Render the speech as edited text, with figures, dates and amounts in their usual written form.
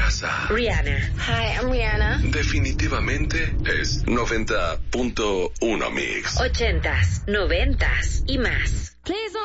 casa. Rihanna. Hi, I'm Rihanna. Definitivamente es 90.1 Mix. 80s, 90s y más.